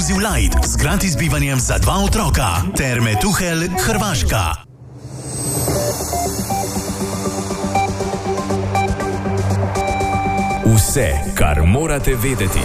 Inclusive Light z gratis bivanjem za 2 otroka. Terme Tuhelj, Hrvaška. Vse, kar morate vedeti.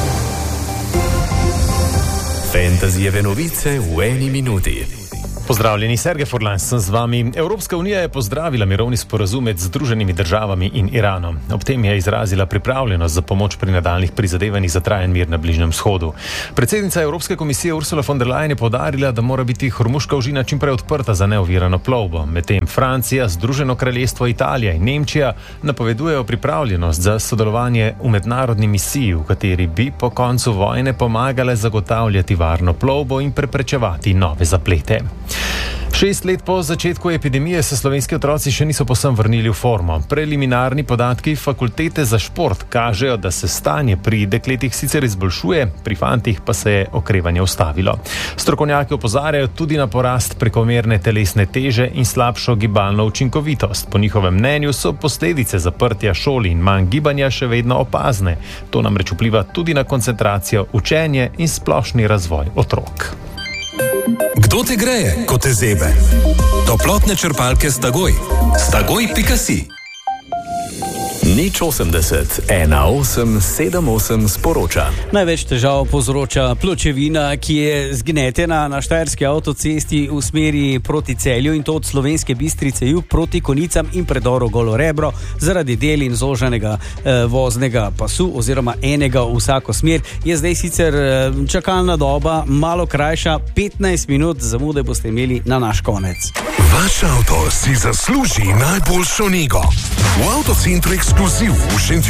Fantasyjeve novice v 1 minuti. Pozdravljeni, Sergej Furlan sem z vami. Evropska unija je pozdravila mirovni sporazum med Združenimi državami in Iranom. Ob tem je izrazila pripravljenost za pomoč pri nadaljnjih prizadevanjih za trajen mir na Bližnjem vzhodu. Predsednica Evropske komisije Ursula von der Leyen je poudarila, da mora biti Hormuška ožina čim prej odprta za neovirano plovbo. Medtem Francija, Združeno kraljestvo, Italija in Nemčija napovedujejo pripravljenost za sodelovanje v mednarodni misiji, v kateri bi po koncu vojne pomagale zagotavljati varno plovbo in preprečevati nove zaplete. 6 let po začetku epidemije se slovenski otroci še niso povsem vrnili v formo. Preliminarni podatki Fakultete za šport kažejo, da se stanje pri dekletih sicer izboljšuje, pri fantih pa se je okrevanje ustavilo. Strokovnjaki opozarjajo tudi na porast prekomerne telesne teže in slabšo gibalno učinkovitost. Po njihovem mnenju so posledice zaprtja šol in manj gibanja še vedno opazne. To namreč vpliva tudi na koncentracijo, učenje in splošni razvoj otrok. Kdo te greje, ko te zebe? Toplotne črpalke Stagoj. Stagoj.si. Nič 80 1878 sporoča. Največ težav povzroča pločevina, ki je zgnetena na štajerski avtocesti v smeri proti Celju, in to od Slovenske Bistrice jug proti Konicam in predoru Golo Rebro zaradi del in zoženega voznega pasu oziroma enega v vsako smer. Je zdaj sicer čakalna doba malo krajša, 15 minut zamude boste imeli na naš konec. Vaš avto si zasluži najboljšo nego. V Avtocentru Ekskluziv v Šentjurju